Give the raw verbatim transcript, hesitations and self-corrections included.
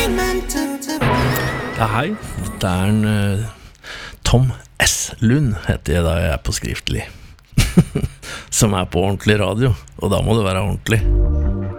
Ja, hei, det er en uh, Tom S. Lund heter jeg da jeg er på skriftlig som er på ordentlig radio, og da må det være ordentlig.